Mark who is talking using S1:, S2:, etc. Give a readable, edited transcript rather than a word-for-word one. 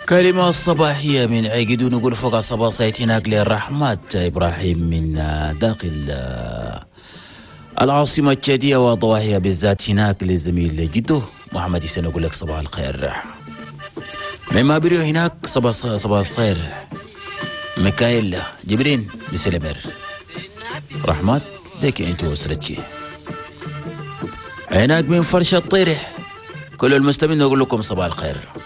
S1: كلمة صباحية من عقد ونقول فوق صباح هناك للرحمات إبراهيم من داخل العاصمة التشادية وضواحيها بالذات هناك لزميل جده محمد يسن أقول لك صباح الخير. مما بريو هناك صباح الخير ميكائيل جبرين مسلمر رحمات لك أنت وأسرتك. هناك من فرشة الطيرح كل المستمعين أقول لكم صباح الخير.